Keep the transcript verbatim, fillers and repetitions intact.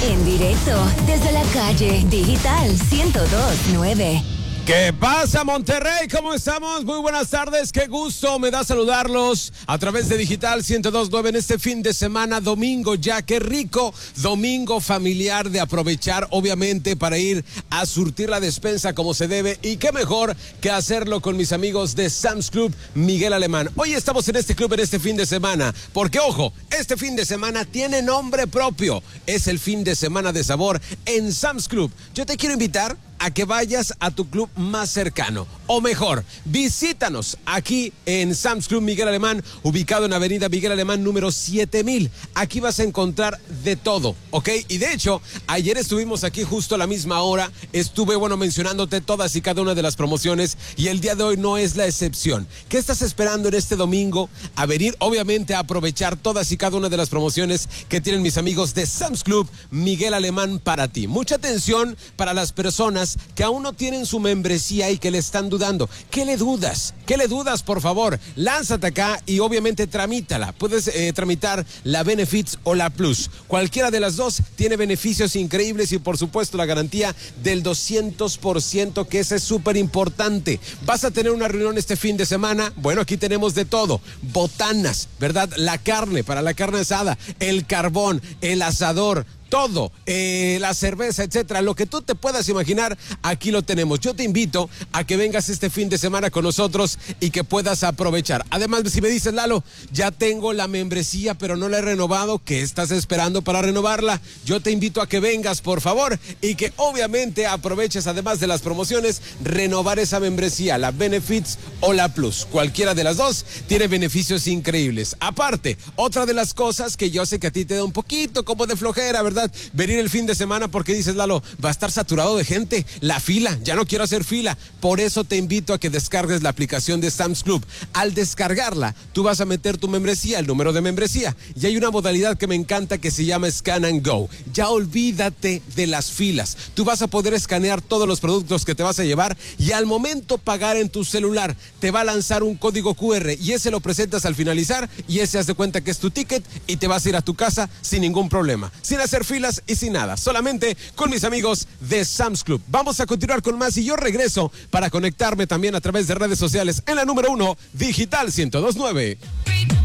En directo desde la calle Digital ciento dos punto nueve. ¿Qué pasa, Monterrey? ¿Cómo estamos? Muy buenas tardes, qué gusto me da saludarlos a través de Digital ciento dos punto nueve en este fin de semana, domingo ya, qué rico, domingo familiar de aprovechar, obviamente, para ir a surtir la despensa como se debe, y qué mejor que hacerlo con mis amigos de Sam's Club Miguel Alemán. Hoy estamos en este club en este fin de semana, porque ojo, este fin de semana tiene nombre propio, es el fin de semana de sabor en Sam's Club. Yo te quiero invitar a que vayas a tu club más cercano, o mejor, visítanos aquí en Sam's Club Miguel Alemán, ubicado en Avenida Miguel Alemán número siete mil. Aquí vas a encontrar de todo, ¿ok? Y de hecho, ayer estuvimos aquí justo a la misma hora, estuve, bueno, mencionándote todas y cada una de las promociones, y el día de hoy no es la excepción. ¿Qué estás esperando en este domingo? A venir, obviamente, a aprovechar todas y cada una de las promociones que tienen mis amigos de Sam's Club Miguel Alemán para ti. Mucha atención para las personas que aún no tienen su membresía y que le están dudando. ¿Qué le dudas? ¿Qué le dudas, por favor? Lánzate acá y obviamente tramítala. Puedes eh, tramitar la Benefits o la Plus. Cualquiera de las dos tiene beneficios increíbles y por supuesto la garantía del doscientos por ciento, que esa es súper importante. ¿Vas a tener una reunión este fin de semana? Bueno, aquí tenemos de todo. Botanas, ¿verdad? La carne, para la carne asada, el carbón, el asador, todo, eh, la cerveza, etcétera, lo que tú te puedas imaginar, aquí lo tenemos. Yo te invito a que vengas este fin de semana con nosotros y que puedas aprovechar. Además, si me dices, Lalo, ya tengo la membresía, pero no la he renovado, ¿qué estás esperando para renovarla? Yo te invito a que vengas, por favor, y que obviamente aproveches, además de las promociones, renovar esa membresía, la Benefits o la Plus. Cualquiera de las dos tiene beneficios increíbles. Aparte, otra de las cosas que yo sé que a ti te da un poquito como de flojera, ¿verdad? Venir el fin de semana porque dices, Lalo, va a estar saturado de gente, la fila, ya no quiero hacer fila. Por eso te invito a que descargues la aplicación de Sam's Club. Al descargarla, tú vas a meter tu membresía, el número de membresía, y hay una modalidad que me encanta que se llama Scan and Go. Ya olvídate de las filas. Tú vas a poder escanear todos los productos que te vas a llevar y al momento pagar en tu celular, te va a lanzar un código cu erre y ese lo presentas al finalizar y ese haz de cuenta que es tu ticket y te vas a ir a tu casa sin ningún problema, sin hacer filas y sin nada, solamente con mis amigos de Sam's Club. Vamos a continuar con más y yo regreso para conectarme también a través de redes sociales en la número uno, Digital ciento dos punto nueve.